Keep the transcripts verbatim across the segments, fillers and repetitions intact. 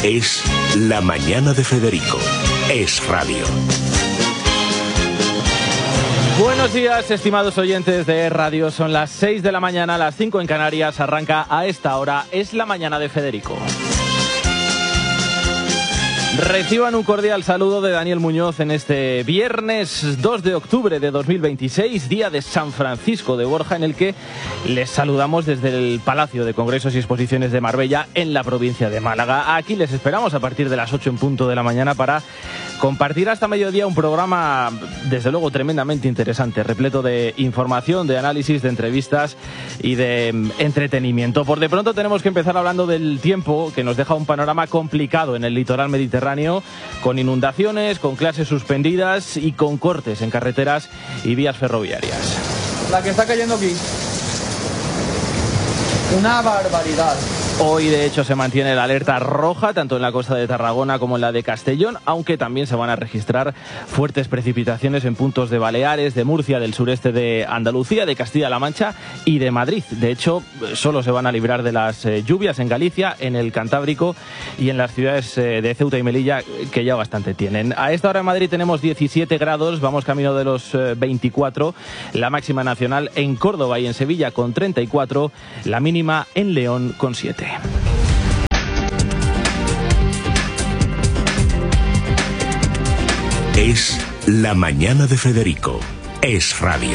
Es La Mañana de Federico. Es radio. Buenos días, estimados oyentes de Radio. Son las seis de la mañana, las cinco en Canarias. Arranca a esta hora Es La Mañana de Federico. Reciban un cordial saludo de Daniel Muñoz en este viernes dos de octubre de dos mil veintiséis, día de San Francisco de Borja, en el que les saludamos desde el Palacio de Congresos y Exposiciones de Marbella, en la provincia de Málaga. Aquí les esperamos a partir de las ocho en punto de la mañana para compartir hasta mediodía un programa, desde luego, tremendamente interesante, repleto de información, de análisis, de entrevistas y de entretenimiento. Por de pronto tenemos que empezar hablando del tiempo, que nos deja un panorama complicado en el litoral mediterráneo, con inundaciones, con clases suspendidas y con cortes en carreteras y vías ferroviarias. La que está cayendo aquí. Una barbaridad. Hoy, de hecho, se mantiene la alerta roja, tanto en la costa de Tarragona como en la de Castellón, aunque también se van a registrar fuertes precipitaciones en puntos de Baleares, de Murcia, del sureste de Andalucía, de Castilla-La Mancha y de Madrid. De hecho, solo se van a librar de las eh, lluvias en Galicia, en el Cantábrico y en las ciudades eh, de Ceuta y Melilla, que ya bastante tienen. A esta hora en Madrid tenemos diecisiete grados, vamos camino de los eh, veinticuatro, la máxima nacional en Córdoba y en Sevilla con treinta y cuatro, la mínima en León con siete. Es La Mañana de Federico. Es radio.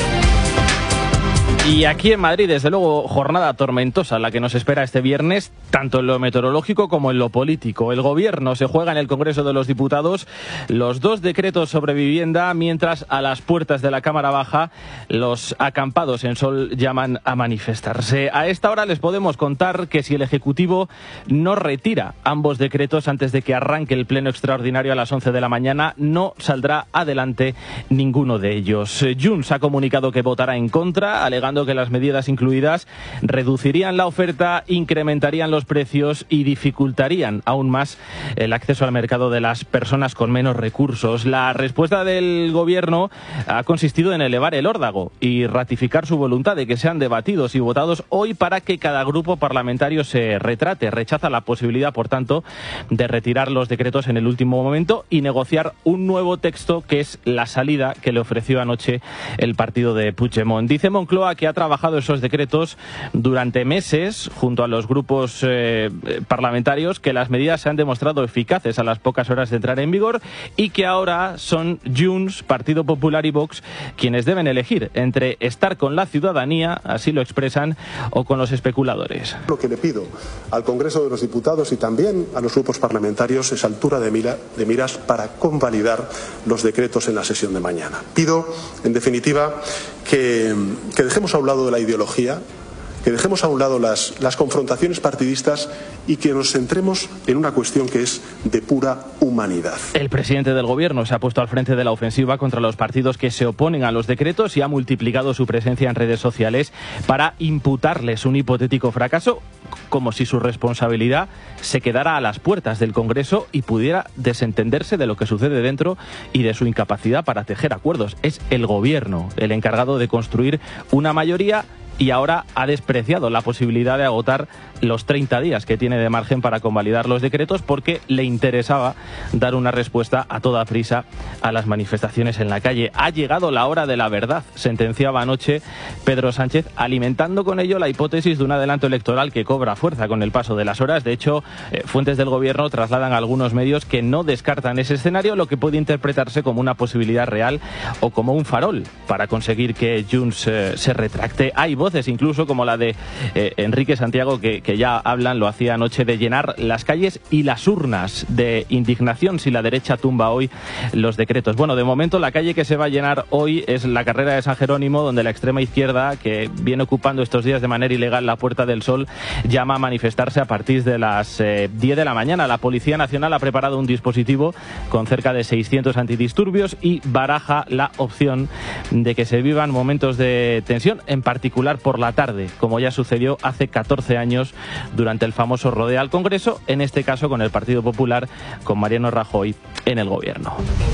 Y aquí en Madrid, desde luego, jornada tormentosa la que nos espera este viernes, tanto en lo meteorológico como en lo político. El Gobierno se juega en el Congreso de los Diputados los dos decretos sobre vivienda, mientras a las puertas de la Cámara Baja los acampados en Sol llaman a manifestarse. A esta hora les podemos contar que si el Ejecutivo no retira ambos decretos antes de que arranque el pleno extraordinario a las once de la mañana, no saldrá adelante ninguno de ellos. Junts ha comunicado que votará en contra, alegando que las medidas incluidas reducirían la oferta, incrementarían los precios y dificultarían aún más el acceso al mercado de las personas con menos recursos. La respuesta del Gobierno ha consistido en elevar el órdago y ratificar su voluntad de que sean debatidos y votados hoy para que cada grupo parlamentario se retrate. Rechaza la posibilidad, por tanto, de retirar los decretos en el último momento y negociar un nuevo texto, que es la salida que le ofreció anoche el partido de Puigdemont. Dice Moncloa que ha trabajado esos decretos durante meses junto a los grupos eh, parlamentarios, que las medidas se han demostrado eficaces a las pocas horas de entrar en vigor y que ahora son Junts, Partido Popular y Vox quienes deben elegir entre estar con la ciudadanía, así lo expresan, o con los especuladores. Lo que le pido al Congreso de los Diputados y también a los grupos parlamentarios es altura de, mira, de miras para convalidar los decretos en la sesión de mañana. Pido, en definitiva, que, que dejemos a un lado de la ideología, que dejemos a un lado las, las confrontaciones partidistas y que nos centremos en una cuestión que es de pura humanidad. El presidente del Gobierno se ha puesto al frente de la ofensiva contra los partidos que se oponen a los decretos y ha multiplicado su presencia en redes sociales para imputarles un hipotético fracaso, como si su responsabilidad se quedara a las puertas del Congreso y pudiera desentenderse de lo que sucede dentro y de su incapacidad para tejer acuerdos. Es el Gobierno el encargado de construir una mayoría y ahora ha despreciado la posibilidad de agotar los treinta días que tiene de margen para convalidar los decretos, porque le interesaba dar una respuesta a toda prisa a las manifestaciones en la calle. Ha llegado la hora de la verdad, sentenciaba anoche Pedro Sánchez, alimentando con ello la hipótesis de un adelanto electoral que cobra fuerza con el paso de las horas. De hecho, eh, fuentes del Gobierno trasladan a algunos medios que no descartan ese escenario, lo que puede interpretarse como una posibilidad real o como un farol para conseguir que Junts eh, se retracte. Hay voces incluso como la de eh, Enrique Santiago que, que ya hablan, lo hacía anoche, de llenar las calles y las urnas de indignación si la derecha tumba hoy los decretos. Bueno, de momento la calle que se va a llenar hoy es la carrera de San Jerónimo, donde la extrema izquierda, que viene ocupando estos días de manera ilegal la Puerta del Sol, llama a manifestarse a partir de las eh, diez de la mañana. La Policía Nacional ha preparado un dispositivo con cerca de seiscientos antidisturbios y baraja la opción de que se vivan momentos de tensión, en particular por la tarde, como ya sucedió hace catorce años durante el famoso rodeo al Congreso, en este caso con el Partido Popular, con Mariano Rajoy en el Gobierno.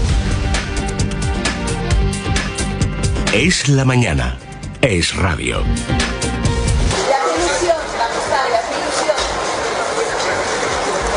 Es la mañana. Es radio.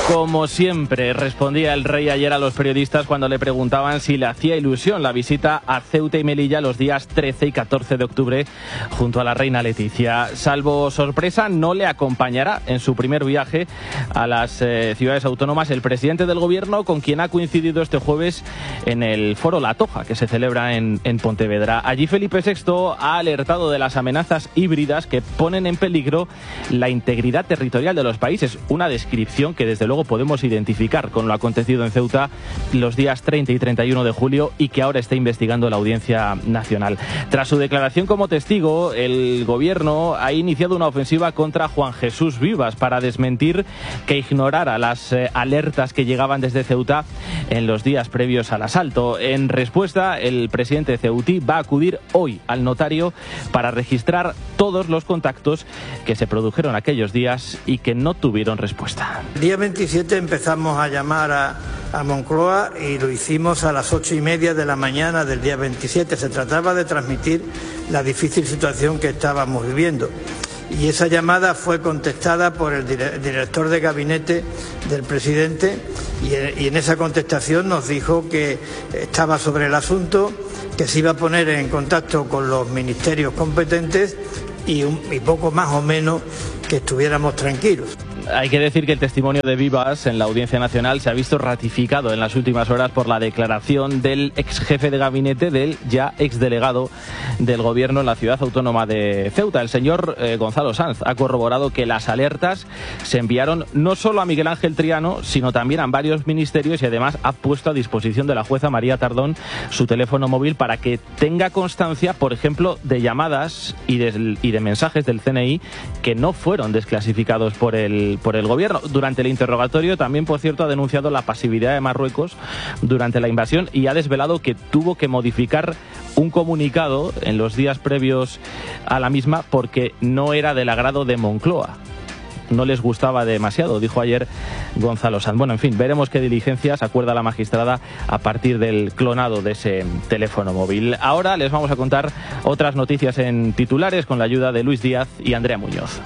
Como siempre, respondía el rey ayer a los periodistas cuando le preguntaban si le hacía ilusión la visita a Ceuta y Melilla los días trece y catorce de octubre junto a la reina Leticia. Salvo sorpresa, no le acompañará en su primer viaje a las eh, ciudades autónomas el presidente del gobierno, con quien ha coincidido este jueves en el foro La Toja, que se celebra en, en Pontevedra. Allí Felipe sexto ha alertado de las amenazas híbridas que ponen en peligro la integridad territorial de los países, una descripción que desde luego podemos identificar con lo acontecido en Ceuta los días treinta y treinta y uno de julio y que ahora está investigando la Audiencia Nacional. Tras su declaración como testigo, el gobierno ha iniciado una ofensiva contra Juan Jesús Vivas para desmentir que ignorara las eh, alertas que llegaban desde Ceuta en los días previos al asalto. En respuesta, el presidente ceutí va a acudir hoy al notario para registrar todos los contactos que se produjeron aquellos días y que no tuvieron respuesta. El día veintisiete empezamos a llamar a, a Moncloa y lo hicimos a las ocho y media de la mañana del día veintisiete. Se trataba de transmitir la difícil situación que estábamos viviendo. Y esa llamada fue contestada por el director de gabinete del presidente y, y en esa contestación nos dijo que estaba sobre el asunto, que se iba a poner en contacto con los ministerios competentes y, un, y poco más o menos que estuviéramos tranquilos. Hay que decir que el testimonio de Vivas en la Audiencia Nacional se ha visto ratificado en las últimas horas por la declaración del ex jefe de gabinete del ya exdelegado del gobierno en la ciudad autónoma de Ceuta. El señor eh, Gonzalo Sanz ha corroborado que las alertas se enviaron no solo a Miguel Ángel Triano, sino también a varios ministerios y además ha puesto a disposición de la jueza María Tardón su teléfono móvil para que tenga constancia, por ejemplo, de llamadas y de, y de mensajes del C N I que no fueron desclasificados por el por el gobierno. Durante el interrogatorio también, por cierto, ha denunciado la pasividad de Marruecos durante la invasión y ha desvelado que tuvo que modificar un comunicado en los días previos a la misma porque no era del agrado de Moncloa. No les gustaba demasiado, dijo ayer Gonzalo Sanz. Bueno, en fin, veremos qué diligencias acuerda la magistrada a partir del clonado de ese teléfono móvil. Ahora les vamos a contar otras noticias en titulares con la ayuda de Luis Díaz y Andrea Muñoz.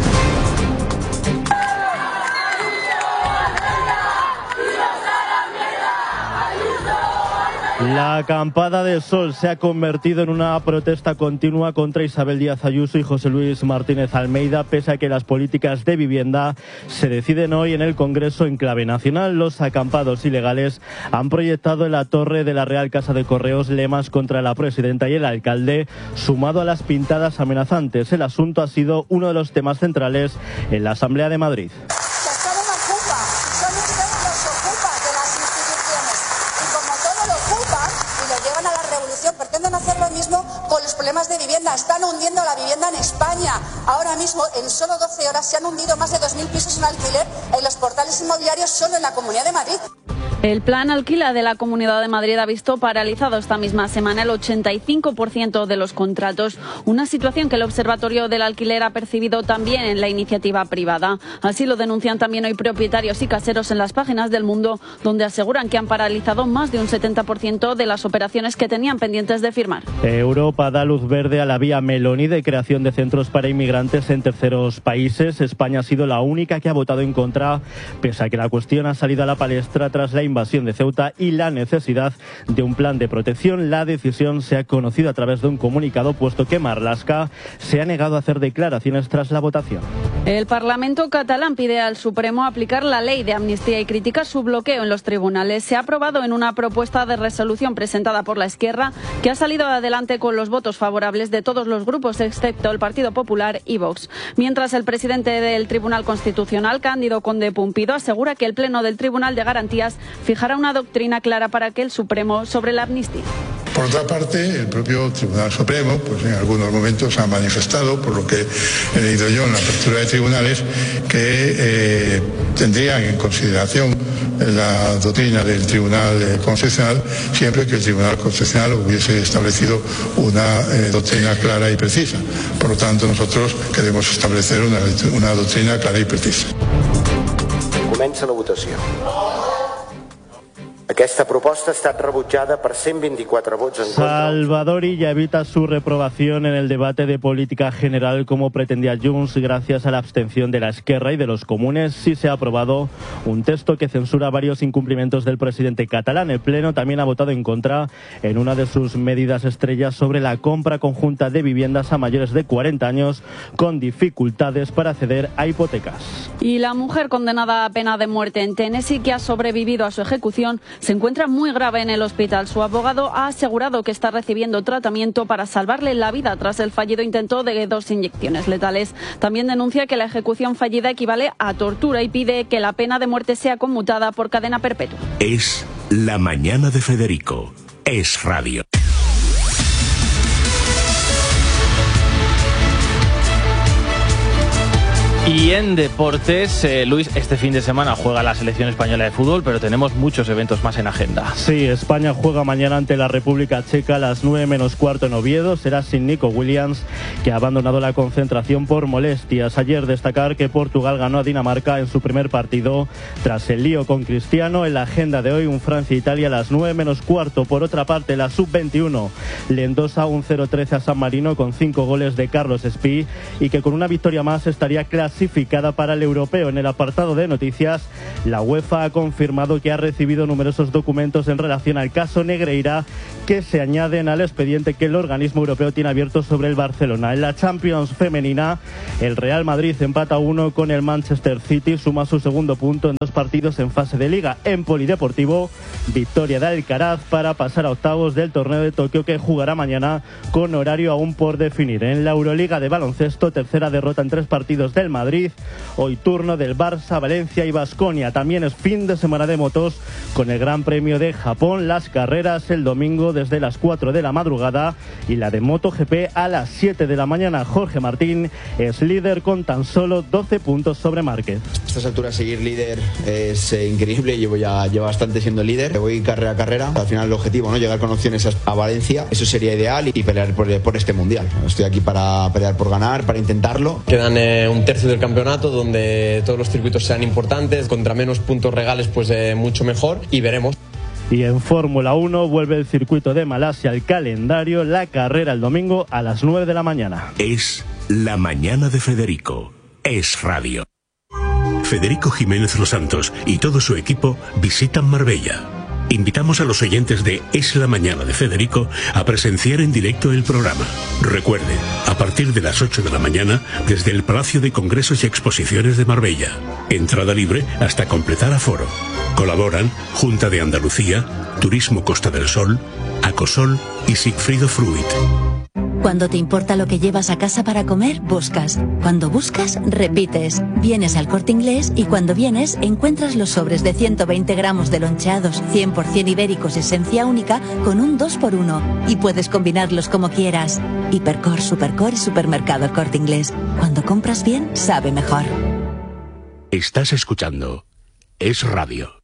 La acampada de sol se ha convertido en una protesta continua contra Isabel Díaz Ayuso y José Luis Martínez Almeida, pese a que las políticas de vivienda se deciden hoy en el Congreso en clave nacional. Los acampados ilegales han proyectado en la torre de la Real Casa de Correos lemas contra la presidenta y el alcalde, sumado a las pintadas amenazantes. El asunto ha sido uno de los temas centrales en la Asamblea de Madrid. De vivienda, están hundiendo la vivienda en España. Ahora mismo, en solo doce horas, se han hundido más de dos mil pisos en alquiler en los portales inmobiliarios solo en la Comunidad de Madrid. El plan Alquila de la Comunidad de Madrid ha visto paralizado esta misma semana el ochenta y cinco por ciento de los contratos, una situación que el Observatorio del Alquiler ha percibido también en la iniciativa privada. Así lo denuncian también hoy propietarios y caseros en las páginas del Mundo, donde aseguran que han paralizado más de un setenta por ciento de las operaciones que tenían pendientes de firmar. Europa da luz verde a la vía Meloni de creación de centros para inmigrantes en terceros países. España ha sido la única que ha votado en contra, pese a que la cuestión ha salido a la palestra tras la invasión de Ceuta y la necesidad de un plan de protección. La decisión se ha conocido a través de un comunicado, puesto que Marlaska se ha negado a hacer declaraciones tras la votación. El Parlamento catalán pide al Supremo aplicar la ley de amnistía y critica su bloqueo en los tribunales. Se ha aprobado en una propuesta de resolución presentada por la izquierda, que ha salido adelante con los votos favorables de todos los grupos, excepto el Partido Popular y Vox. Mientras, el presidente del Tribunal Constitucional, Cándido Conde Pumpido, asegura que el Pleno del Tribunal de Garantías fijará una doctrina clara para que el Supremo sobre la amnistía. Por otra parte, el propio Tribunal Supremo, pues en algunos momentos ha manifestado, por lo que he leído yo en la apertura de tribunales, que eh, tendrían en consideración la doctrina del Tribunal Constitucional siempre que el Tribunal Constitucional hubiese establecido una eh, doctrina clara y precisa. Por lo tanto, nosotros queremos establecer una, una doctrina clara y precisa. Comença la votació. Aquesta proposta ha estat rebutjada per cent veinticuatro vots en contra. Salvadori ya evita su reprobación en el debate de política general como pretendía Junts gracias a la abstención de la Esquerra y de los comunes. Sí se ha aprobado un texto que censura varios incumplimientos del presidente catalán. El Pleno también ha votado en contra en una de sus medidas estrellas sobre la compra conjunta de viviendas a mayores de cuarenta años con dificultades para acceder a hipotecas. Y la mujer condenada a pena de muerte en Tennessee, que ha sobrevivido a su ejecución, se encuentra muy grave en el hospital. Su abogado ha asegurado que está recibiendo tratamiento para salvarle la vida tras el fallido intento de dos inyecciones letales. También denuncia que la ejecución fallida equivale a tortura y pide que la pena de muerte sea conmutada por cadena perpetua. Es La Mañana de Federico. Es Radio. Y en deportes, eh, Luis, este fin de semana juega la selección española de fútbol, pero tenemos muchos eventos más en agenda. Sí, España juega mañana ante la República Checa a las nueve menos cuarto en Oviedo. Será sin Nico Williams, que ha abandonado la concentración por molestias. Ayer destacar que Portugal ganó a Dinamarca en su primer partido tras el lío con Cristiano. En la agenda de hoy, un Francia-Italia a las nueve menos cuarto. Por otra parte, la sub veintiuno le endosa un cero trece a San Marino con cinco goles de Carlos Espí, y que con una victoria más estaría clasificada clasificada para el europeo. En el apartado de noticias, la UEFA ha confirmado que ha recibido numerosos documentos en relación al caso Negreira que se añaden al expediente que el organismo europeo tiene abierto sobre el Barcelona. En la Champions femenina, el Real Madrid empata uno con el Manchester City, suma su segundo punto en dos partidos en fase de liga. En polideportivo, victoria de Alcaraz para pasar a octavos del torneo de Tokio, que jugará mañana con horario aún por definir. En la Euroliga de baloncesto, tercera derrota en tres partidos del Madrid. Hoy turno del Barça, Valencia y Baskonia. También es fin de semana de motos con el Gran Premio de Japón. Las carreras el domingo desde las cuatro de la madrugada y la de MotoGP a las siete de la mañana. Jorge Martín es líder con tan solo doce puntos sobre Márquez. A estas alturas seguir líder es eh, increíble. Llevo ya llevo bastante siendo líder. Voy carrera a carrera. Al final el objetivo, ¿no? Llegar con opciones a Valencia. Eso sería ideal, y pelear por, por este mundial. Estoy aquí para pelear por ganar, para intentarlo. Quedan eh, un tercio del campeonato, donde todos los circuitos sean importantes, contra menos puntos regales pues eh, mucho mejor, y veremos. Y en Fórmula uno vuelve el circuito de Malasia al calendario, la carrera el domingo a las nueve de la mañana. Es La Mañana de Federico. Es Radio. Federico Jiménez Los Santos y todo su equipo visitan Marbella. Invitamos a los oyentes de Es la Mañana de Federico a presenciar en directo el programa. Recuerde, a partir de las ocho de la mañana, desde el Palacio de Congresos y Exposiciones de Marbella. Entrada libre hasta completar aforo. Colaboran Junta de Andalucía, Turismo Costa del Sol, Acosol y Sigfrido Fruit. Cuando te importa lo que llevas a casa para comer, buscas. Cuando buscas, repites. Vienes al Corte Inglés y cuando vienes encuentras los sobres de ciento veinte gramos de loncheados cien por ciento ibéricos esencia única con un dos por uno. Y puedes combinarlos como quieras. Hipercor, Supercor y Supermercado El Corte Inglés. Cuando compras bien, sabe mejor. Estás escuchando Es Radio.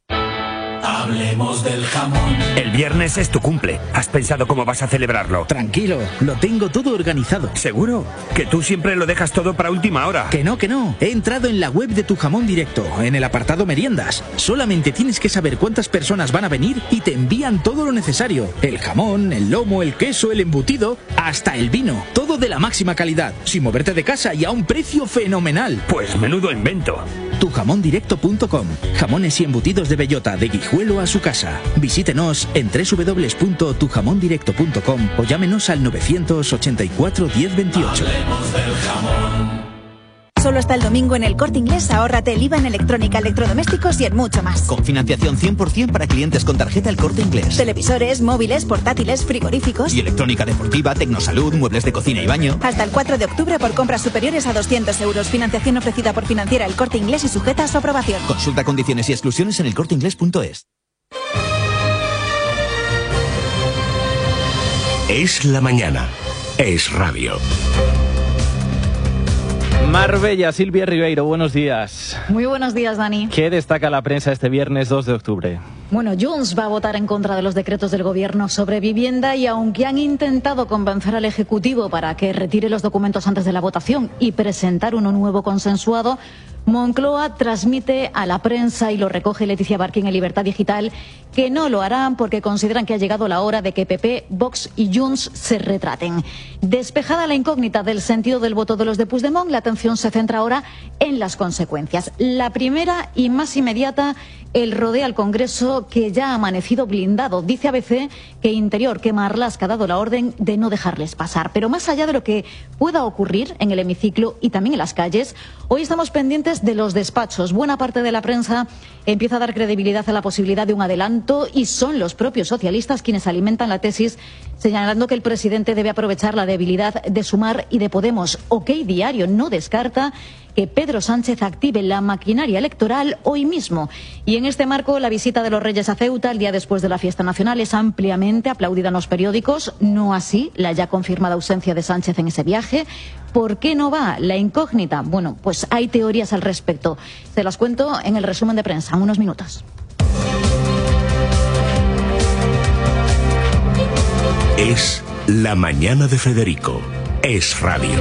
Hablemos del jamón. El viernes es tu cumple. ¿Has pensado cómo vas a celebrarlo? Tranquilo, lo tengo todo organizado. ¿Seguro? Que tú siempre lo dejas todo para última hora. Que no, que no. He entrado en la web de Tu Jamón Directo, en el apartado meriendas. Solamente tienes que saber cuántas personas van a venir y te envían todo lo necesario. El jamón, el lomo, el queso, el embutido, hasta el vino. Todo de la máxima calidad, sin moverte de casa y a un precio fenomenal. Pues menudo invento. tu jamón directo punto com. Jamones y embutidos de bellota, de Guijuelo a su casa. Visítenos en doble u doble u doble u punto tu jamón directo punto com o llámenos al novecientos ochenta y cuatro diez veintiocho. Hablemos del jamón. Solo hasta el domingo en El Corte Inglés ahórrate el I V A en electrónica, electrodomésticos y en mucho más. Con financiación cien por ciento para clientes con tarjeta El Corte Inglés. Televisores, móviles, portátiles, frigoríficos. Y electrónica deportiva, tecnosalud, muebles de cocina y baño. Hasta el cuatro de octubre por compras superiores a doscientos euros. Financiación ofrecida por Financiera El Corte Inglés y sujeta a su aprobación. Consulta condiciones y exclusiones en el corte inglés punto es. Es la mañana. Es Radio. Marbella, Silvia Ribeiro, buenos días. Muy buenos días, Dani. ¿Qué destaca la prensa este viernes dos de octubre? Bueno, Junts va a votar en contra de los decretos del Gobierno sobre vivienda y aunque han intentado convencer al Ejecutivo para que retire los documentos antes de la votación y presentar uno nuevo consensuado, Moncloa transmite a la prensa, y lo recoge Leticia Barquín en Libertad Digital, que no lo harán porque consideran que ha llegado la hora de que P P, Vox y Junts se retraten. Despejada la incógnita del sentido del voto de los de Puigdemont, la atención se centra ahora en las consecuencias. La primera y más inmediata, el rodeo al Congreso, que ya ha amanecido blindado. Dice A B C que Interior, que Marlaska ha dado la orden de no dejarles pasar. Pero más allá de lo que pueda ocurrir en el hemiciclo y también en las calles, hoy estamos pendientes de los despachos. Buena parte de la prensa empieza a dar credibilidad a la posibilidad de un adelanto y son los propios socialistas quienes alimentan la tesis, señalando que el presidente debe aprovechar la debilidad de Sumar y de Podemos. OK Diario no descarta que Pedro Sánchez active la maquinaria electoral hoy mismo. Y en este marco, la visita de los Reyes a Ceuta el día después de la fiesta nacional es ampliamente aplaudida en los periódicos, no así la ya confirmada ausencia de Sánchez en ese viaje. ¿Por qué no va? La incógnita. Bueno, pues hay teorías al respecto. Se las cuento en el resumen de prensa en unos minutos. Es La Mañana de Federico. Es Radio.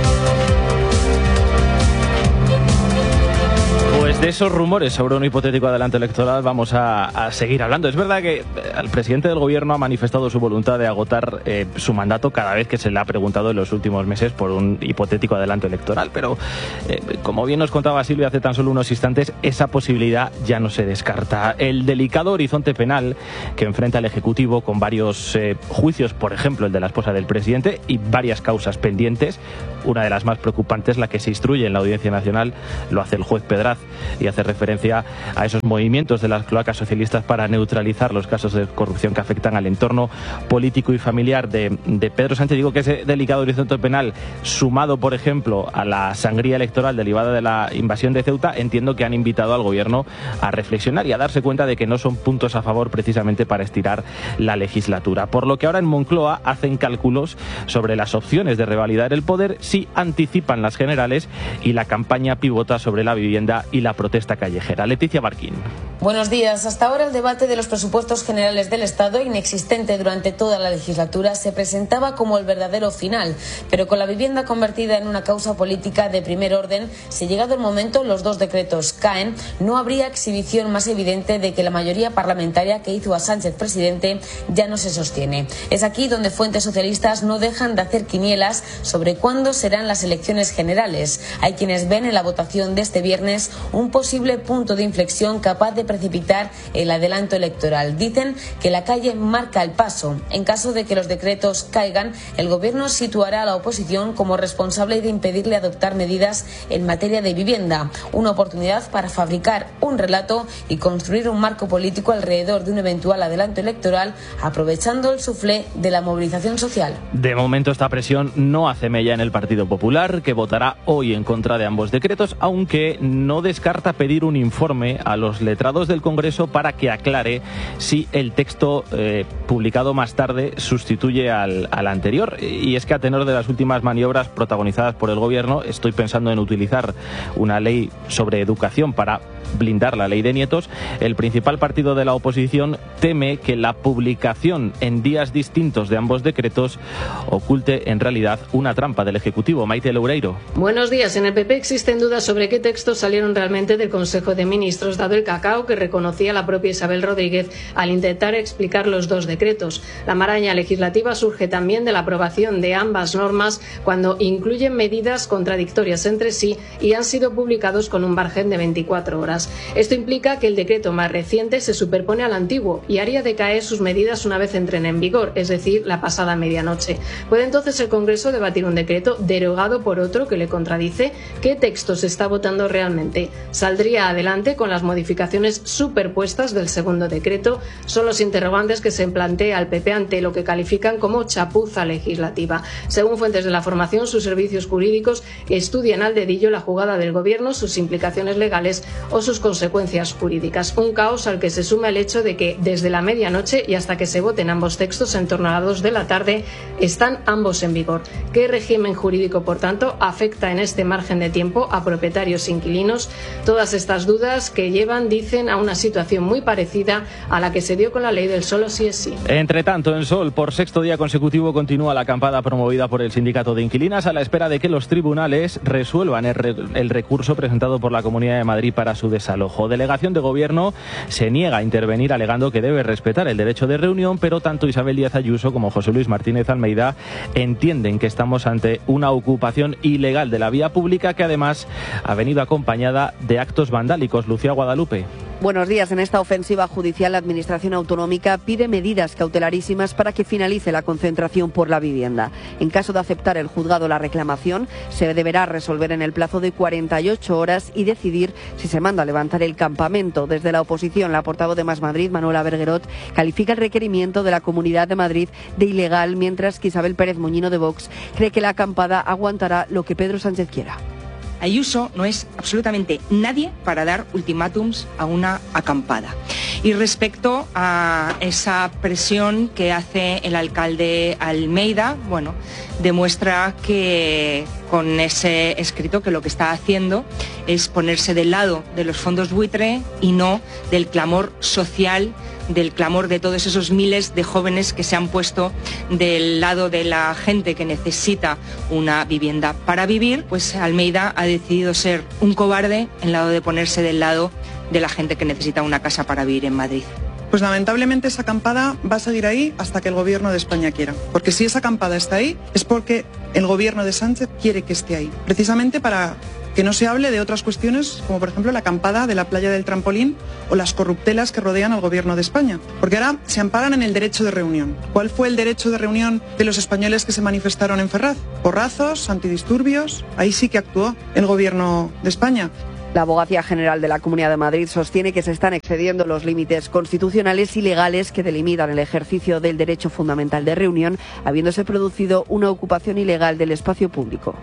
Pues de esos rumores sobre un hipotético adelanto electoral vamos a, a seguir hablando. Es verdad que el presidente del gobierno ha manifestado su voluntad de agotar eh, su mandato cada vez que se le ha preguntado en los últimos meses por un hipotético adelanto electoral, pero eh, como bien nos contaba Silvia hace tan solo unos instantes, esa posibilidad ya no se descarta. El delicado horizonte penal que enfrenta el Ejecutivo, con varios eh, juicios, por ejemplo el de la esposa del presidente, y varias causas pendientes, una de las más preocupantes, la que se instruye en la Audiencia Nacional, lo hace el juez Pedraz, y hace referencia a esos movimientos de las cloacas socialistas para neutralizar los casos de corrupción que afectan al entorno político y familiar de, de Pedro Sánchez. Digo que ese delicado horizonte penal, sumado por ejemplo a la sangría electoral derivada de la invasión de Ceuta, entiendo que han invitado al gobierno a reflexionar y a darse cuenta de que no son puntos a favor precisamente para estirar la legislatura. Por lo que ahora en Moncloa hacen cálculos sobre las opciones de revalidar el poder si anticipan las generales y la campaña pivota sobre la vivienda y la protesta callejera. Leticia Barquín. Buenos días. Hasta ahora el debate de los presupuestos generales del Estado, inexistente durante toda la legislatura, se presentaba como el verdadero final, pero con la vivienda convertida en una causa política de primer orden, si llegado el momento los dos decretos caen, no habría exhibición más evidente de que la mayoría parlamentaria que hizo a Sánchez presidente ya no se sostiene. Es aquí donde fuentes socialistas no dejan de hacer quinielas sobre cuándo serán las elecciones generales. Hay quienes ven en la votación de este viernes un posible punto de inflexión capaz de precipitar el adelanto electoral. Dicen que la calle marca el paso. En caso de que los decretos caigan, el gobierno situará a la oposición como responsable de impedirle adoptar medidas en materia de vivienda. Una oportunidad para fabricar un relato y construir un marco político alrededor de un eventual adelanto electoral, aprovechando el suflé de la movilización social. De momento esta presión no hace mella en el Partido Popular, que votará hoy en contra de ambos decretos, aunque no descarta pedir un informe a los letrados del Congreso para que aclare si el texto eh, publicado más tarde sustituye al, al anterior. Y es que a tenor de las últimas maniobras protagonizadas por el gobierno, estoy pensando en utilizar una ley sobre educación para blindar la ley de nietos. El principal partido de la oposición teme que la publicación en días distintos de ambos decretos oculte en realidad una trampa del Ejecutivo. Maite Loureiro. Buenos días. En el P P existen dudas sobre qué textos salieron realmente del Consejo de Ministros, dado el cacao que reconocía la propia Isabel Rodríguez al intentar explicar los dos decretos. La maraña legislativa surge también de la aprobación de ambas normas cuando incluyen medidas contradictorias entre sí y han sido publicados con un margen de veinticuatro horas. Esto implica que el decreto más reciente se superpone al antiguo y haría decaer sus medidas una vez entren en vigor, es decir, la pasada medianoche. ¿Puede entonces el Congreso debatir un decreto derogado por otro que le contradice? ¿Qué texto se está votando realmente? ¿Saldría adelante con las modificaciones superpuestas del segundo decreto? Son los interrogantes que se plantea al P P ante lo que califican como chapuza legislativa. Según fuentes de la formación, sus servicios jurídicos estudian al dedillo la jugada del Gobierno, sus implicaciones legales o sus consecuencias jurídicas. Un caos al que se suma el hecho de que desde la medianoche y hasta que se voten ambos textos en torno a las dos de la tarde están ambos en vigor. ¿Qué régimen jurídico, por tanto, afecta en este margen de tiempo a propietarios e inquilinos? Todas estas dudas que llevan, dicen, a una situación muy parecida a la que se dio con la ley del solo sí es sí. Entre tanto, en Sol, por sexto día consecutivo continúa la acampada promovida por el Sindicato de Inquilinas a la espera de que los tribunales resuelvan el, re el recurso presentado por la Comunidad de Madrid para su desalojo. Delegación de Gobierno se niega a intervenir alegando que debe respetar el derecho de reunión, pero tanto Isabel Díaz Ayuso como José Luis Martínez Almeida entienden que estamos ante una ocupación ilegal de la vía pública que además ha venido acompañada de actos vandálicos. Lucía Guadalupe. Buenos días. En esta ofensiva judicial, la Administración Autonómica pide medidas cautelarísimas para que finalice la concentración por la vivienda. En caso de aceptar el juzgado la reclamación, se deberá resolver en el plazo de cuarenta y ocho horas y decidir si se manda a levantar el campamento. Desde la oposición, la portavoz de Más Madrid, Manuela Berguerot, califica el requerimiento de la Comunidad de Madrid de ilegal, mientras que Isabel Pérez Moñino de Vox cree que la acampada aguantará lo que Pedro Sánchez quiera. Ayuso no es absolutamente nadie para dar ultimátums a una acampada. Y respecto a esa presión que hace el alcalde Almeida, bueno, demuestra que con ese escrito que lo que está haciendo es ponerse del lado de los fondos buitre y no del clamor social, del clamor de todos esos miles de jóvenes que se han puesto del lado de la gente que necesita una vivienda para vivir. Pues Almeida ha decidido ser un cobarde en lado de ponerse del lado de la gente que necesita una casa para vivir en Madrid. Pues lamentablemente esa acampada va a seguir ahí hasta que el Gobierno de España quiera. Porque si esa acampada está ahí es porque el Gobierno de Sánchez quiere que esté ahí. Precisamente para que no se hable de otras cuestiones, como por ejemplo la acampada de la playa del Trampolín o las corruptelas que rodean al Gobierno de España. Porque ahora se amparan en el derecho de reunión. ¿Cuál fue el derecho de reunión de los españoles que se manifestaron en Ferraz? Porrazos, antidisturbios. Ahí sí que actuó el Gobierno de España. La Abogacía General de la Comunidad de Madrid sostiene que se están excediendo los límites constitucionales y legales que delimitan el ejercicio del derecho fundamental de reunión, habiéndose producido una ocupación ilegal del espacio público.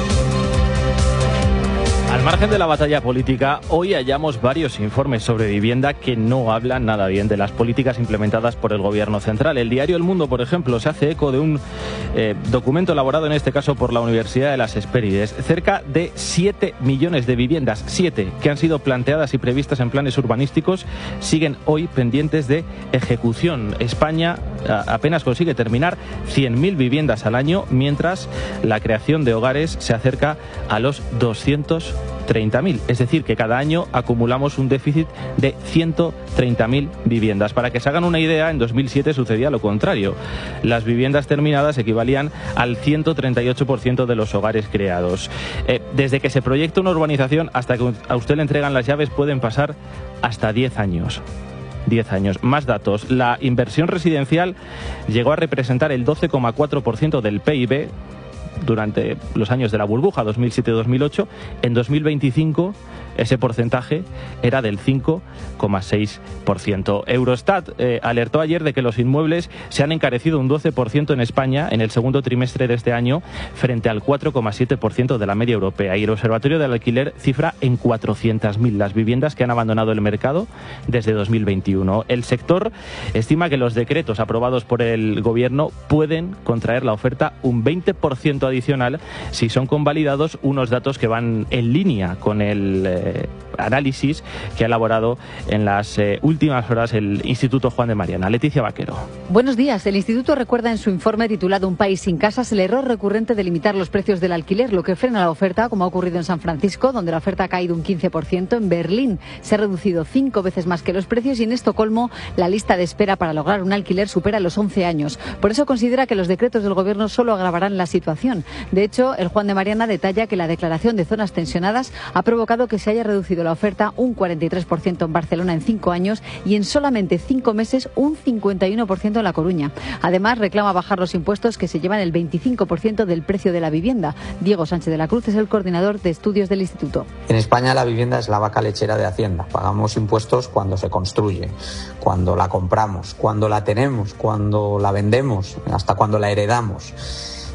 Al margen de la batalla política, hoy hallamos varios informes sobre vivienda que no hablan nada bien de las políticas implementadas por el Gobierno central. El diario El Mundo, por ejemplo, se hace eco de un eh, documento elaborado en este caso por la Universidad de las Hespérides. Cerca de siete millones de viviendas, siete, que han sido planteadas y previstas en planes urbanísticos, siguen hoy pendientes de ejecución. España a, apenas consigue terminar cien mil viviendas al año, mientras la creación de hogares se acerca a los doscientos treinta mil, es decir, que cada año acumulamos un déficit de ciento treinta mil viviendas. Para que se hagan una idea, en dos mil siete sucedía lo contrario. Las viviendas terminadas equivalían al ciento treinta y ocho por ciento de los hogares creados. Eh, desde que se proyecta una urbanización hasta que a usted le entregan las llaves pueden pasar hasta diez años. diez años. Más datos. La inversión residencial llegó a representar el doce coma cuatro por ciento del P I B durante los años de la burbuja dos mil siete dos mil ocho. En dos mil veinticinco ese porcentaje era del cinco coma seis por ciento. Eurostat eh, alertó ayer de que los inmuebles se han encarecido un doce por ciento en España en el segundo trimestre de este año frente al cuatro coma siete por ciento de la media europea, y el Observatorio del Alquiler cifra en cuatrocientas mil las viviendas que han abandonado el mercado desde dos mil veintiuno. El sector estima que los decretos aprobados por el Gobierno pueden contraer la oferta un veinte por ciento adicional si son convalidados, unos datos que van en línea con el eh, análisis que ha elaborado en las eh, últimas horas el Instituto Juan de Mariana. Leticia Vaquero. Buenos días. El Instituto recuerda en su informe titulado Un país sin casas el error recurrente de limitar los precios del alquiler, lo que frena la oferta, como ha ocurrido en San Francisco, donde la oferta ha caído un quince por ciento. En Berlín se ha reducido cinco veces más que los precios, y en Estocolmo la lista de espera para lograr un alquiler supera los once años. Por eso considera que los decretos del Gobierno solo agravarán la situación. De hecho, el Juan de Mariana detalla que la declaración de zonas tensionadas ha provocado que se haya reducido la oferta un cuarenta y tres por ciento en Barcelona en cinco años y en solamente cinco meses un cincuenta y uno por ciento en La Coruña. Además, reclama bajar los impuestos que se llevan el veinticinco por ciento del precio de la vivienda. Diego Sánchez de la Cruz es el coordinador de estudios del Instituto. En España la vivienda es la vaca lechera de Hacienda. Pagamos impuestos cuando se construye, cuando la compramos, cuando la tenemos, cuando la vendemos, hasta cuando la heredamos.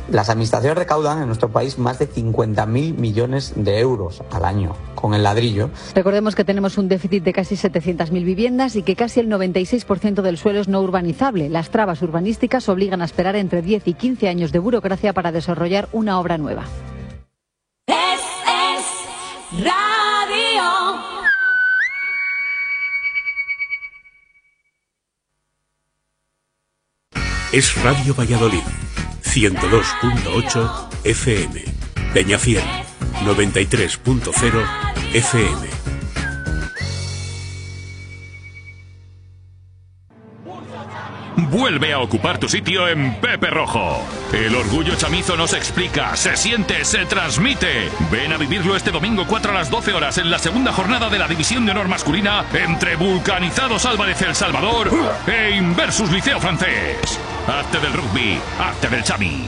Las administraciones recaudan en nuestro país más de cincuenta mil millones de euros al año con el ladrillo. Recordemos que tenemos un déficit de casi setecientas mil viviendas y que casi el noventa y seis por ciento del suelo es no urbanizable. Las trabas urbanísticas obligan a esperar entre diez y quince años de burocracia para desarrollar una obra nueva. Es, es radio. Es Radio Valladolid, ciento dos punto ocho F M. Peñafiel, noventa y tres punto cero F M. Vuelve a ocupar tu sitio en Pepe Rojo. El orgullo chamizo no se explica, se siente, se transmite. Ven a vivirlo este domingo cuatro a las doce horas en la segunda jornada de la División de Honor Masculina entre Vulcanizados Álvarez El Salvador e Inversus Liceo Francés. Arte del rugby, arte del chami.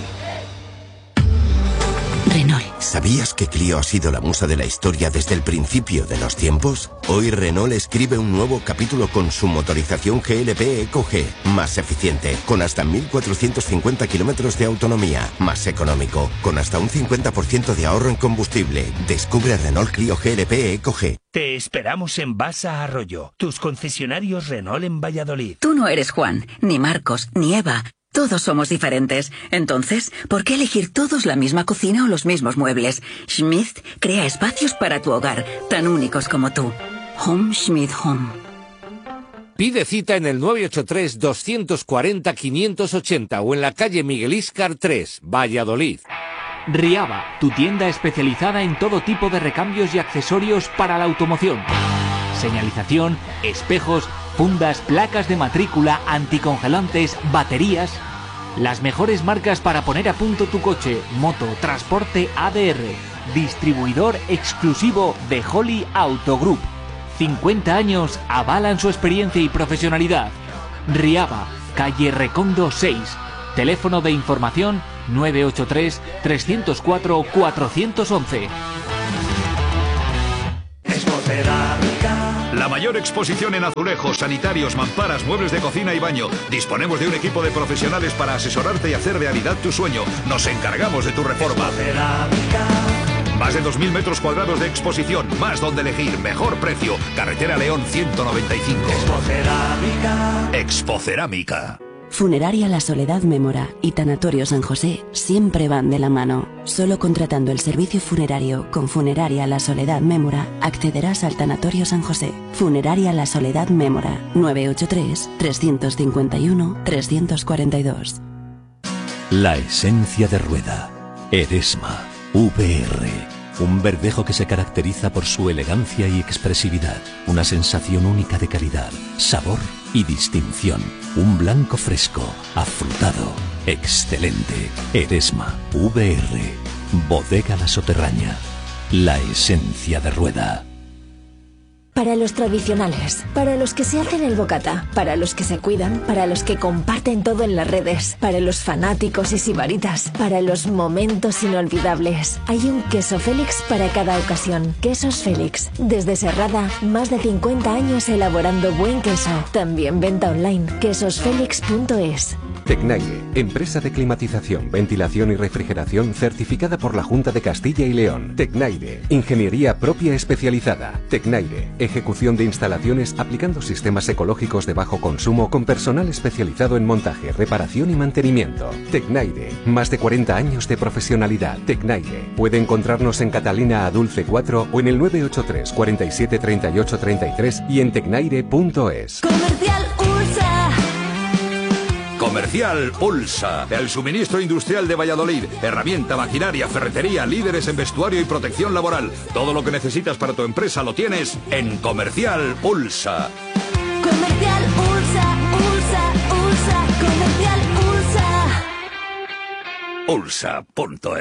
Renault. ¿Sabías que Clio ha sido la musa de la historia desde el principio de los tiempos? Hoy Renault escribe un nuevo capítulo con su motorización G L P Eco G, más eficiente, con hasta mil cuatrocientos cincuenta kilómetros de autonomía, más económico, con hasta un cincuenta por ciento de ahorro en combustible. Descubre Renault Clio G L P Eco G. Te esperamos en Basa Arroyo, tus concesionarios Renault en Valladolid. Tú no eres Juan, ni Marcos, ni Eva. Todos somos diferentes. Entonces, ¿por qué elegir todos la misma cocina o los mismos muebles? Schmidt crea espacios para tu hogar, tan únicos como tú. Home Schmidt Home. Pide cita en el nueve ocho tres, dos cuatro cero, cinco ocho cero o en la calle Miguel Íscar tres, Valladolid. Riaba, tu tienda especializada en todo tipo de recambios y accesorios para la automoción. Señalización, espejos, fundas, placas de matrícula, anticongelantes, baterías. Las mejores marcas para poner a punto tu coche, moto, transporte A D R. Distribuidor exclusivo de Holly Auto Group. cincuenta años avalan su experiencia y profesionalidad. Riaba, calle Recondo seis. Teléfono de información nueve ocho tres, tres cero cuatro, cuatro uno uno. La mayor exposición en azulejos, sanitarios, mamparas, muebles de cocina y baño. Disponemos de un equipo de profesionales para asesorarte y hacer realidad tu sueño. Nos encargamos de tu reforma. Más de dos mil metros cuadrados de exposición, más donde elegir, mejor precio. Carretera León ciento noventa y cinco. Expocerámica. Expocerámica. Funeraria La Soledad Mémora y Tanatorio San José siempre van de la mano. Solo contratando el servicio funerario con Funeraria La Soledad Mémora accederás al Tanatorio San José. Funeraria La Soledad Mémora, nueve ocho tres, tres cinco uno, tres cuatro dos. La esencia de Rueda. Eresma. V R. Un verdejo que se caracteriza por su elegancia y expresividad. Una sensación única de calidad, sabor y distinción. Un blanco fresco, afrutado, excelente. Eresma, V R, Bodega La Soterraña. La esencia de Rueda. Para los tradicionales, para los que se hacen el bocata, para los que se cuidan, para los que comparten todo en las redes, para los fanáticos y sibaritas, para los momentos inolvidables. Hay un queso Félix para cada ocasión. Quesos Félix. Desde Serrada, más de cincuenta años elaborando buen queso. También venta online. quesos félix punto es. Tecnaire, empresa de climatización, ventilación y refrigeración certificada por la Junta de Castilla y León. Tecnaire, ingeniería propia especializada. Tecnaire, ejecución de instalaciones aplicando sistemas ecológicos de bajo consumo con personal especializado en montaje, reparación y mantenimiento. Tecnaire, más de cuarenta años de profesionalidad. Tecnaire, puede encontrarnos en Catalina a Dulce cuatro o en el nueve ocho tres, cuarenta y siete, treinta y ocho, treinta y tres y en tecnaire punto es. Comercial Ursa. Comercial Ulsa, el suministro industrial de Valladolid. Herramienta, maquinaria, ferretería, líderes en vestuario y protección laboral. Todo lo que necesitas para tu empresa lo tienes en Comercial Ulsa. Comercial Ursa, Ursa, Ursa, Comercial Ursa. Ulsa punto es.